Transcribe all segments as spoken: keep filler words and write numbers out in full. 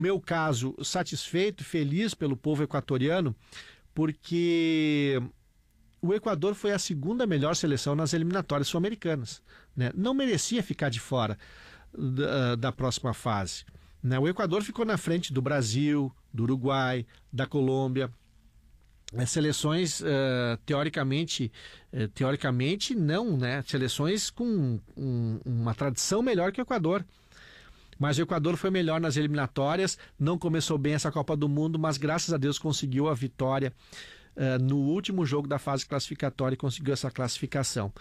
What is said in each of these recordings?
meu caso, satisfeito, feliz pelo povo equatoriano, porque o Equador foi a segunda melhor seleção nas eliminatórias sul-americanas, né? Não merecia ficar de fora da, da próxima fase, né? O Equador ficou na frente do Brasil, do Uruguai, da Colômbia, é, seleções uh, teoricamente, uh, teoricamente não, né? Seleções com um, uma tradição melhor que o Equador. Mas o Equador foi melhor nas eliminatórias, não começou bem essa Copa do Mundo, mas graças a Deus conseguiu a vitória uh, no último jogo da fase classificatória e conseguiu essa classificação.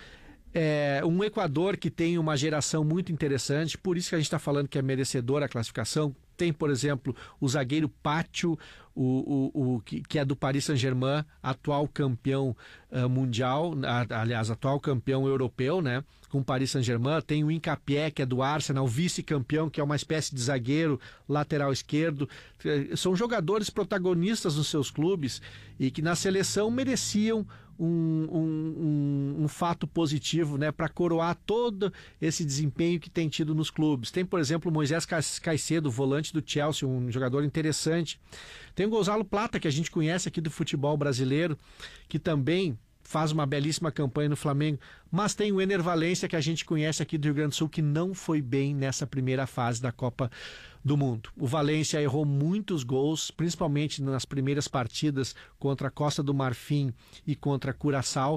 É um Equador que tem uma geração muito interessante, por isso que a gente está falando que é merecedor a classificação. Tem, por exemplo, o zagueiro Pátio, o, o, o, que, que é do Paris Saint-Germain, atual campeão uh, mundial, a, aliás, atual campeão europeu, né, com o Paris Saint-Germain. Tem o Hincapié, que é do Arsenal, vice-campeão, que é uma espécie de zagueiro, lateral esquerdo. São jogadores protagonistas nos seus clubes e que na seleção mereciam um, um, um, um fato positivo, né, para coroar todo esse desempenho que tem tido nos clubes. Tem, por exemplo, o Moisés Caicedo, volante do Chelsea, um jogador interessante. Tem o Gonzalo Plata, que a gente conhece aqui do futebol brasileiro, que também faz uma belíssima campanha no Flamengo, mas tem o Ener Valencia, que a gente conhece aqui do Rio Grande do Sul, que não foi bem nessa primeira fase da Copa do Mundo. O Valencia errou muitos gols, principalmente nas primeiras partidas contra a Costa do Marfim e contra a Curaçao,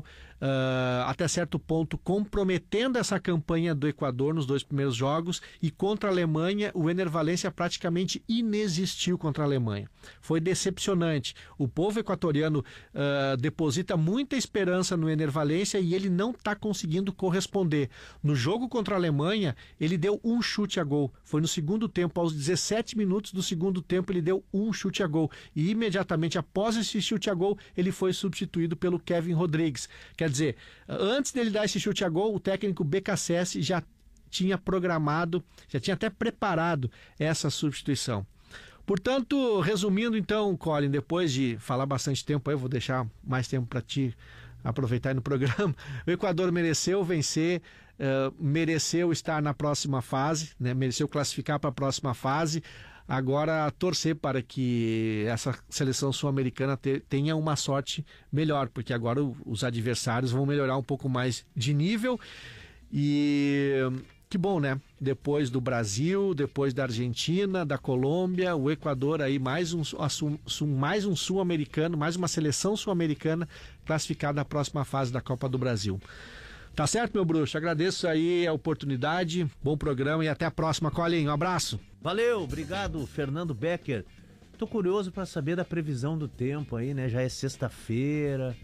uh, até certo ponto comprometendo essa campanha do Equador nos dois primeiros jogos, e contra a Alemanha o Ener Valencia praticamente inexistiu contra a Alemanha. Foi decepcionante. O povo equatoriano uh, deposita muita esperança no Ener Valencia e ele não está conseguindo corresponder. No jogo contra a Alemanha, ele deu um chute a gol. Foi no segundo tempo, aos dezessete minutos do segundo tempo, ele deu um chute a gol. E imediatamente após esse chute a gol, ele foi substituído pelo Kevin Rodrigues. Quer dizer, antes dele dar esse chute a gol, o técnico B K C S já tinha programado, já tinha até preparado essa substituição. Portanto, resumindo então, Colin, depois de falar bastante tempo, eu vou deixar mais tempo para ti aproveitar aí no programa. O Equador mereceu vencer, uh, mereceu estar na próxima fase, né? Mereceu classificar para a próxima fase. Agora torcer para que essa seleção sul-americana te, tenha uma sorte melhor, porque agora o, os adversários vão melhorar um pouco mais de nível. E que bom, né? Depois do Brasil, depois da Argentina, da Colômbia, o Equador aí mais um, mais um sul-americano, mais uma seleção sul-americana classificada na próxima fase da Copa do Brasil. Tá certo, meu bruxo? Agradeço aí a oportunidade, bom programa e até a próxima, Colin. Um abraço. Valeu, obrigado, Fernando Becker. Tô curioso para saber da previsão do tempo aí, né? Já é sexta-feira,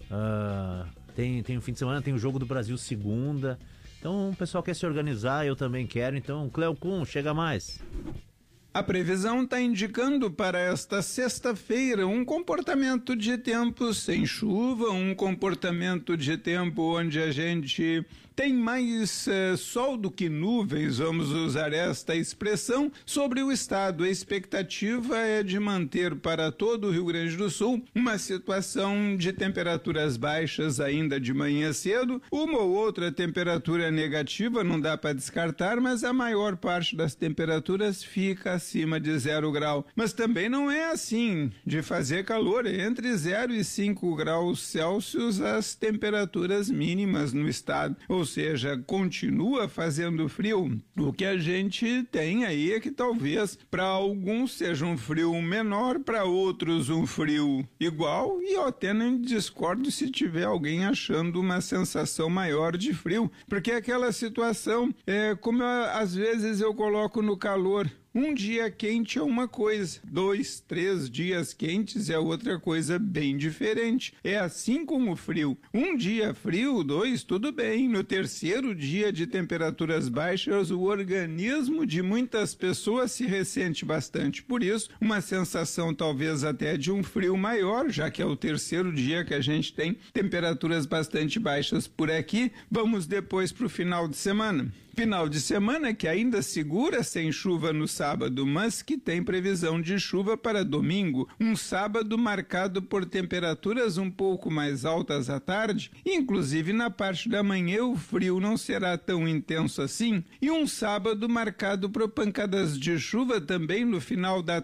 uh, tem, tem o fim de semana, tem o Jogo do Brasil segunda. Então o pessoal quer se organizar, eu também quero. Então, Cleo Kuhn, chega mais. A previsão está indicando para esta sexta-feira um comportamento de tempo sem chuva, um comportamento de tempo onde a gente tem mais eh, sol do que nuvens, vamos usar esta expressão, sobre o estado. A expectativa é de manter para todo o Rio Grande do Sul uma situação de temperaturas baixas ainda de manhã cedo, uma ou outra temperatura negativa, não dá para descartar, mas a maior parte das temperaturas fica acima de zero grau. Mas também não é assim de fazer calor. Entre zero e cinco graus Celsius as temperaturas mínimas no estado. Ou seja, continua fazendo frio. O que a gente tem aí é que talvez para alguns seja um frio menor, para outros um frio igual, e eu até nem discordo se tiver alguém achando uma sensação maior de frio, porque aquela situação, é, como eu, às vezes eu coloco no calor, um dia quente é uma coisa, dois, três dias quentes é outra coisa bem diferente. É assim com o frio. Um dia frio, dois, tudo bem. No terceiro dia de temperaturas baixas, o organismo de muitas pessoas se ressente bastante. Por isso, uma sensação talvez até de um frio maior, já que é o terceiro dia que a gente tem temperaturas bastante baixas por aqui. Vamos depois para o final de semana. Final de semana que ainda segura sem chuva no sábado, mas que tem previsão de chuva para domingo. Um sábado marcado por temperaturas um pouco mais altas à tarde, inclusive na parte da manhã o frio não será tão intenso assim. E um sábado marcado por pancadas de chuva também no final da